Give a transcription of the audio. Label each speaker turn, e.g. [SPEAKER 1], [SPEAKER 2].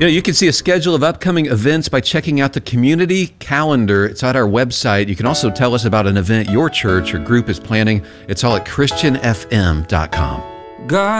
[SPEAKER 1] You know, you can see a schedule of upcoming events by checking out the community calendar. It's at our website. You can also tell us about an event your church or group is planning. It's all at christianfm.com.
[SPEAKER 2] God